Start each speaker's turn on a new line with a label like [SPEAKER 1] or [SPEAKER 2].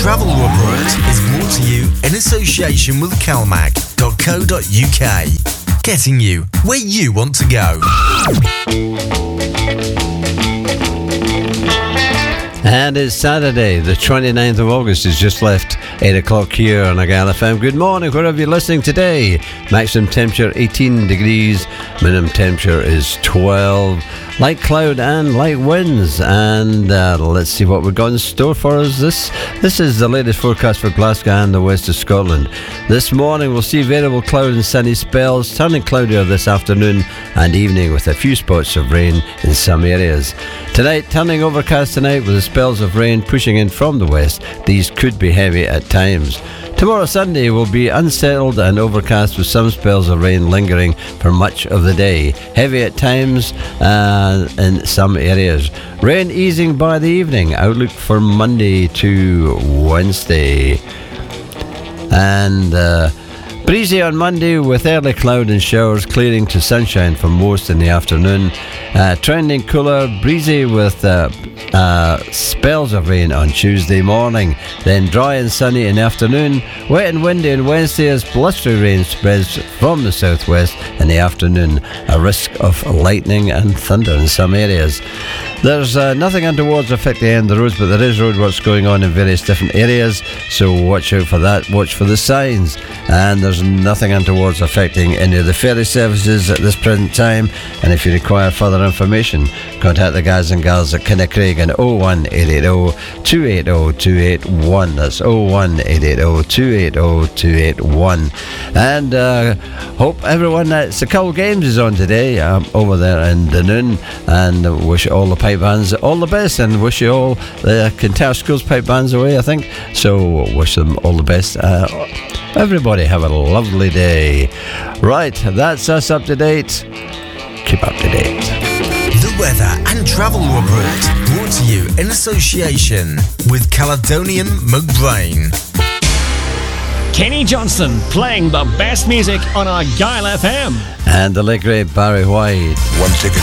[SPEAKER 1] Travel Report is brought to you in association with calmac.co.uk. Getting you where you want to go.
[SPEAKER 2] And it's Saturday, the 29th of August. It's just left 8 o'clock here on Argyll FM. Good morning, wherever you're listening today. Maximum temperature 18 degrees, minimum temperature is 12. Light cloud and light winds. And let's see what we've got in store for us. This is the latest forecast for Glasgow and the west of Scotland. This morning we'll see variable cloud and sunny spells, turning cloudier this afternoon and evening with a few spots of rain in some areas. Tonight, turning overcast tonight with the spells of rain pushing in from the west. These could be heavy at times. Tomorrow Sunday will be unsettled and overcast with some spells of rain lingering for much of the day. Heavy at times in some areas. Rain easing by the evening. Outlook for Monday to Wednesday. And breezy on Monday with early cloud and showers clearing to sunshine for most in the afternoon. Trending cooler, breezy with spells of rain on Tuesday morning. Then dry and sunny in the afternoon. Wet and windy on Wednesday as blustery rain spreads from the southwest in the afternoon. A risk of lightning and thunder in some areas. There's nothing untoward affecting the end of the roads, but there is roadworks going on in various different areas, so watch out for that. Watch for the signs. And there's nothing untoward affecting any of the ferry services at this present time. And if you require further information, contact the guys and gals at Kinnacraig on 01880 280 281. That's 01880 280 281. And hope everyone at Sakul Games is on today over there in Dunoon, and wish all the pipe bands all the best, and wish you all the Kintyre Schools pipe bands away, I think, so wish them all the best. Everybody have a lovely day. Right, that's us up to date. Keep up to date.
[SPEAKER 1] The weather and travel report brought to you in association with Caledonian McBrain.
[SPEAKER 3] Kenny Johnson playing the best music on Argyll FM.
[SPEAKER 2] And the late great Barry White.
[SPEAKER 4] One ticket.